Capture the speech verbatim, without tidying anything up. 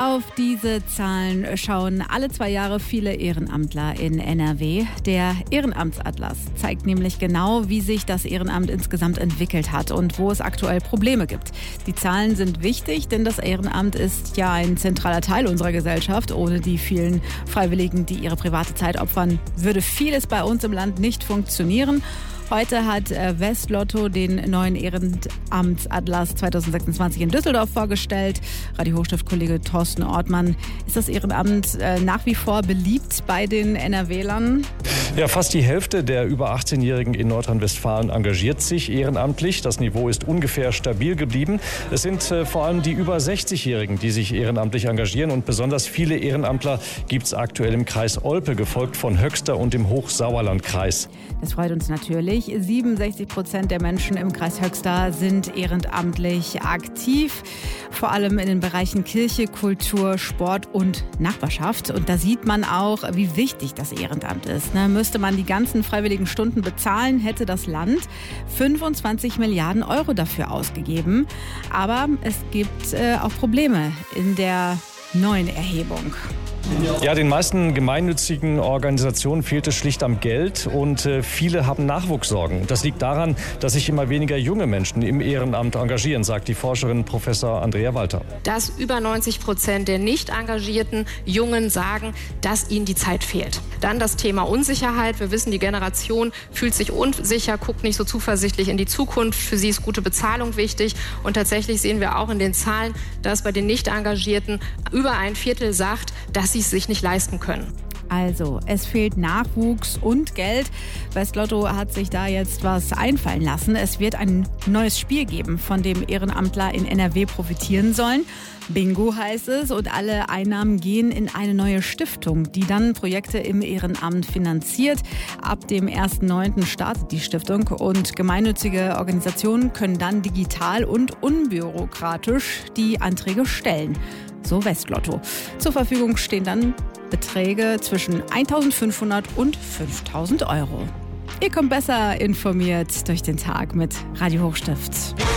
Auf diese Zahlen schauen alle zwei Jahre viele Ehrenamtler in N R W. Der Ehrenamtsatlas zeigt nämlich genau, wie sich das Ehrenamt insgesamt entwickelt hat und wo es aktuell Probleme gibt. Die Zahlen sind wichtig, denn das Ehrenamt ist ja ein zentraler Teil unserer Gesellschaft. Ohne die vielen Freiwilligen, die ihre private Zeit opfern, würde vieles bei uns im Land nicht funktionieren. Heute hat Westlotto den neuen Ehrenamtsatlas zwanzig sechsundzwanzig in Düsseldorf vorgestellt. Radio Hochstift-Kollege Thorsten Ortmann, ist das Ehrenamt nach wie vor beliebt bei den N R W-Lern? Ja, fast die Hälfte der über achtzehnjährigen in Nordrhein-Westfalen engagiert sich ehrenamtlich. Das Niveau ist ungefähr stabil geblieben. Es sind äh, vor allem die über sechzigjährigen, die sich ehrenamtlich engagieren. Und besonders viele Ehrenamtler gibt es aktuell im Kreis Olpe, gefolgt von Höxter und im Hochsauerlandkreis. Das freut uns natürlich. siebenundsechzig Prozent der Menschen im Kreis Höxter sind ehrenamtlich aktiv. Vor allem in den Bereichen Kirche, Kultur, Sport und Nachbarschaft. Und da sieht man auch, wie wichtig das Ehrenamt ist. Ne? Müsste man die ganzen freiwilligen Stunden bezahlen, hätte das Land fünfundzwanzig Milliarden Euro dafür ausgegeben. Aber es gibt äh, auch Probleme in der neuen Erhebung. Ja, den meisten gemeinnützigen Organisationen fehlt es schlicht am Geld und äh, viele haben Nachwuchssorgen. Das liegt daran, dass sich immer weniger junge Menschen im Ehrenamt engagieren, sagt die Forscherin Professor Andrea Walter. Dass über neunzig Prozent der nicht engagierten Jungen sagen, dass ihnen die Zeit fehlt. Dann das Thema Unsicherheit. Wir wissen, die Generation fühlt sich unsicher, guckt nicht so zuversichtlich in die Zukunft. Für sie ist gute Bezahlung wichtig. Und tatsächlich sehen wir auch in den Zahlen, dass bei den Nicht-Engagierten über ein Viertel sagt, dass sie es sich nicht leisten können. Also, es fehlt Nachwuchs und Geld. Westlotto hat sich da jetzt was einfallen lassen. Es wird ein neues Spiel geben, von dem Ehrenamtler in N R W profitieren sollen. Bingo heißt es, und alle Einnahmen gehen in eine neue Stiftung, die dann Projekte im Ehrenamt finanziert. Ab dem ersten neunten startet die Stiftung und gemeinnützige Organisationen können dann digital und unbürokratisch die Anträge stellen. So Westlotto. Zur Verfügung stehen dann Beträge zwischen eintausendfünfhundert und fünftausend Euro. Ihr kommt besser informiert durch den Tag mit Radio Hochstift.